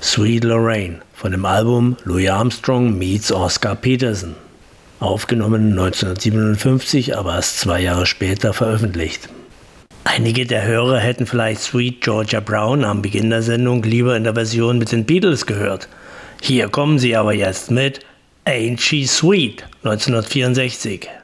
Sweet Lorraine von dem Album Louis Armstrong meets Oscar Peterson. Aufgenommen 1957, aber erst 2 Jahre später veröffentlicht. Einige der Hörer hätten vielleicht Sweet Georgia Brown am Beginn der Sendung lieber in der Version mit den Beatles gehört. Hier kommen sie aber jetzt mit Ain't She Sweet 1964.